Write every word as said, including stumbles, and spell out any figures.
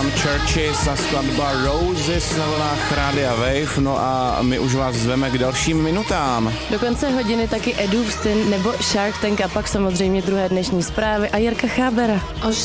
Sam Churches a skladba Roses na vlnách Rádia Wave, no a my už vás zveme k dalším minutám. Do konce hodiny taky Edův syn nebo Shark Tank a pak samozřejmě druhé dnešní zprávy a Jirka Chábera.